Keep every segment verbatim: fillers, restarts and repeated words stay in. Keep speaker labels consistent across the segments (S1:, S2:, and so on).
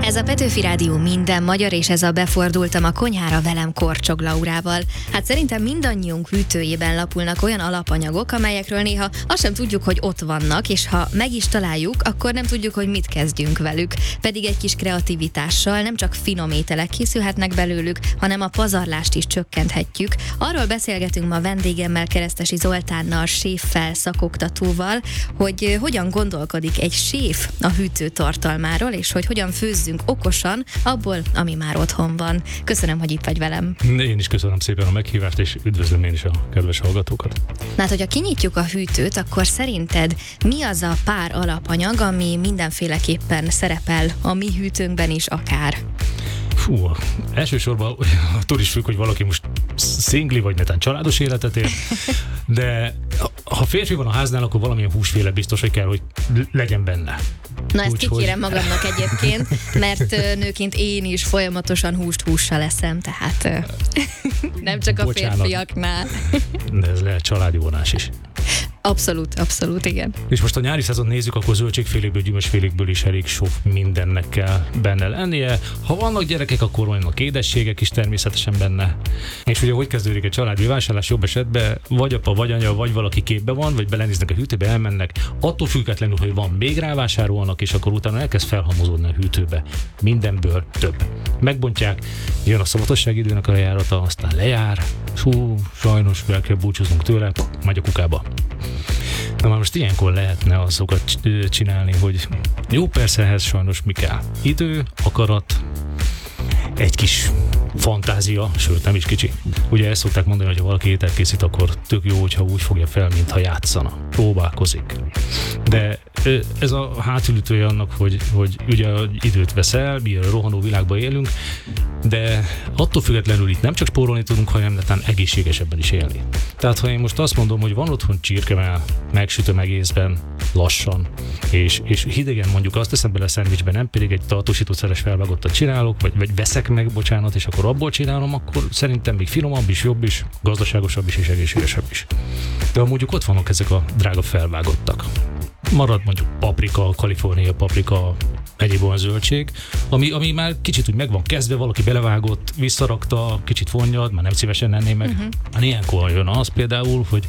S1: Ez a Petőfi Rádió minden magyar, és ez a Befordultam a konyhára velem Korcsog Laurával. Hát szerintem mindannyiunk hűtőjében lapulnak olyan alapanyagok, amelyekről néha azt sem tudjuk, hogy ott vannak, és ha meg is találjuk, akkor nem tudjuk, hogy mit kezdjünk velük. Pedig egy kis kreativitással nem csak finom ételek készülhetnek belőlük, hanem a pazarlást is csökkenthetjük. Arról beszélgetünk ma vendégemmel, Keresztesi Zoltánnal, séffel, szakoktatóval, hogy hogyan gondolkodik egy séf a hűtő tartalmáról, és hogy hogyan főzzünk okosan abból, ami már otthon van. Köszönöm, hogy itt vagy velem.
S2: Én is köszönöm szépen a meghívást, és üdvözlöm én is a kedves hallgatókat.
S1: Na hát, hogyha kinyitjuk a hűtőt, akkor szerinted mi az a pár alapanyag, ami mindenféleképpen szerepel a mi hűtőnkben is akár?
S2: Fú, elsősorban attól is függ, hogy valaki most szingli, vagy netán családos életet él, de ha férfi van a háznál, akkor valamilyen húsféle biztos, hogy kell, hogy legyen benne.
S1: Na, ezt
S2: Úgy,
S1: kikérem
S2: hogy...
S1: magamnak egyébként, mert nőként én is folyamatosan húst hússal eszem, tehát nem csak a
S2: Bocsánat.
S1: férfiaknál.
S2: De ez lehet családi vonás is.
S1: Abszolút, abszolút, igen.
S2: És most a nyári szezon nézzük, akkor zöldségfélékből, gyümölcsfélékből is elég sok mindennek kell benne lennie. Ha vannak gyerekek, akkor vannak édességek is természetesen benne. És ugye hogy kezdődik egy családi vásárlás jobb esetben, vagy apa, vagy anya, vagy valaki képbe van, vagy belenéznek a hűtőbe, elmennek, attól függetlenül, hogy van, még rávásárolnak, és akkor utána elkezd felhalmozódni a hűtőbe. Mindenből több. Megbontják, jön a szabadosság időnek a lejárata, aztán lejár, hú, sajnos el kell búcsúznunk tőle, megy a kukába. Na már most ilyenkor lehetne azokat csinálni, hogy jó, persze ehhez sajnos mi kell. Idő, akarat, egy kis fantázia, sőt nem is kicsi. Ugye ezt szokták mondani, hogy ha valaki ételt készít, akkor tök jó, hogyha úgy fogja fel, mintha játszana. Próbálkozik. De ez a hátulütője annak, hogy, hogy ugye időt vesz el, mi a rohanó világban élünk, de attól függetlenül itt nem csak spórolni tudunk, hanem netán egészségesebben is élni. Tehát ha én most azt mondom, hogy van otthon csirkemell, megsütöm egészben, lassan, és, és hidegen mondjuk azt teszem bele a szendvicsbe, nem pedig egy tartósítószeres felvágottat csinálok, vagy, vagy veszek meg, bocsánat, és akkor abból csinálom, akkor szerintem még finomabb is, jobb is, gazdaságosabb is, és egészségesebb is. De ha mondjuk ott vannak ezek a drága felvágottak, marad mondjuk paprika, Kalifornia paprika, egyéb olyan zöldség, ami, ami már kicsit úgy meg van kezdve, valaki belevágott, visszarakta, kicsit vonnyad, már nem szívesen enné meg. Uh-huh. Hát ilyenkor jön az például, hogy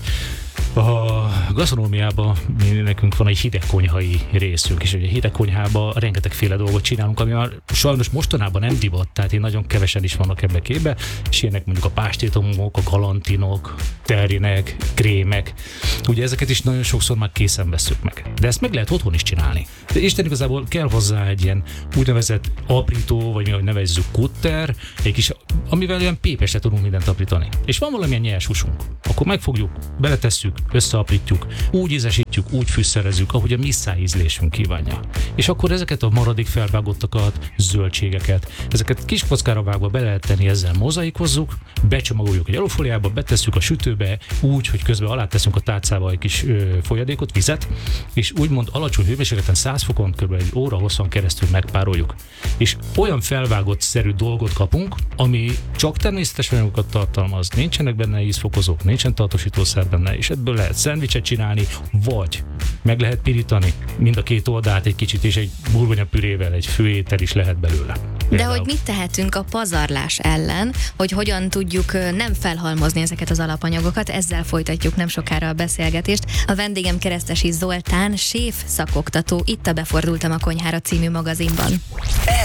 S2: a gasztronómiában nekünk van egy hidegkonyhai részünk, és ugye a hidegkonyhában rengetegféle dolgot csinálunk, ami már sajnos mostanában nem divat, tehát én nagyon kevesen is vannak ebbe képbe, és ilyenek mondjuk a pástétomok, a galantinok, terrinek, krémek. Ugye ezeket is nagyon sokszor már készen vesszük meg. De ezt meg lehet otthon is csinálni. De Isten igazából kell hozzá egy ilyen úgynevezett aprító, vagy mi ahogy nevezzük, kutter, egy kis, amivel olyan pépesre tudunk mindent aprítani. És van valamilyen nyers húsunk, akkor megfogjuk, beletesszük, összeaprítjuk, úgy ízesítjük, úgy fűszerezzük, ahogy a mi szájízlésünk kívánja. És akkor ezeket a maradék felvágottakat, zöldségeket, ezeket kis kockára vágva be lehet tenni, ezzel mozaikozzuk, becsomagoljuk egy alufóliába, betesszük a sütőbe, úgy, hogy közben alá teszünk a tálcába egy kis ö, folyadékot, vizet, és úgymond alacsony hőmérsékleten száz fokon kb. Egy óra hosszan keresztül megpároljuk. És olyan felvágott-szerű dolgot kapunk, ami csak természetes anyagokat tartalmaz, nincsenek benne ízfokozók, nincsen tartósítószer benne, és ebből lehet szendvicset csinálni, vagy meg lehet pirítani mind a két oldalt egy kicsit, és egy burgonyapürével egy főétel is lehet belőle.
S1: De Például. Hogy mit tehetünk a pazarlás ellen, hogy hogyan tudjuk nem felhalmozni ezeket az alapanyagokat, ezzel folytatjuk nem sokára a beszélgetést. A vendégem Keresztesi Zoltán, séf szakoktató, itt a Befordultam a konyhára című magazinban.